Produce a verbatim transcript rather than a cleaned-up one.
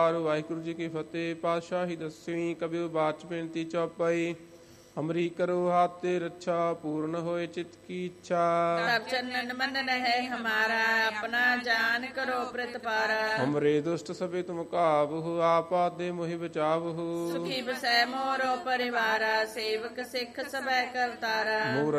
ਵਾਹਿਗੁਰੂ ਜੀ ਕੀ ਫਤਿਹ। ਪਾਤਸ਼ਾਹੀ ਦਸਵੀਂ ਕਬਿਉ ਬਾਚ ਬੇਨਤੀ ਚੌਪਈ। ਹਮਰੀ ਕਰੋ ਹਾਥੇ ਰੱਛਾ, ਪੂਰਨ ਹੋਏ ਚਿਤ ਕੀ ਇੱਛਾ। ਤਬ ਚੰਨਨ मन रहे हमारा, अपना जान करो प्रतिपारा। ਹਮਰੇ ਦੁਸ਼ਟ ਸਭੇ ਤੁਮ ਕਾਬੁ, ਆਪਾਦੇ ਮੋਹਿ ਬਚਾਵਹੁ। सुखी बसै मोरो परिवारा, सेवक सिख सबै करतारा।